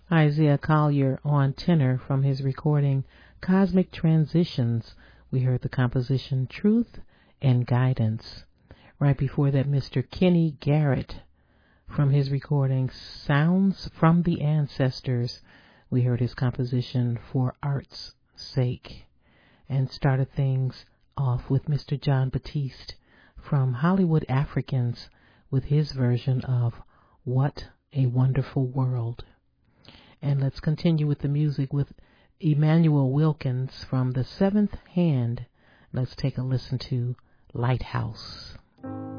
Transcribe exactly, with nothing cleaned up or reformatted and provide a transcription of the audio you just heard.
Isaiah Collier on tenor from his recording Cosmic Transitions. We heard the composition Truth and Guidance. Right before that, Mister Kenny Garrett from his recording Sounds from the Ancestors. We heard his composition For Art's Sake. And started things off with Mister John Batiste from Hollywood Africans with his version of What a Wonderful World. And let's continue with the music with Emmanuel Wilkins from The Seventh Hand. Let's take a listen to Lighthouse.